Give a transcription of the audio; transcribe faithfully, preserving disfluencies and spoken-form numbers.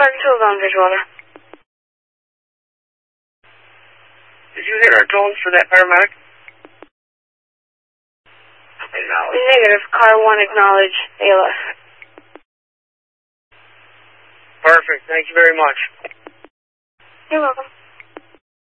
Park tools on Bridgewater. Did you hear our tones for that paramedic? Negative. Car one acknowledge A L S. Perfect. Thank you very much. You're welcome.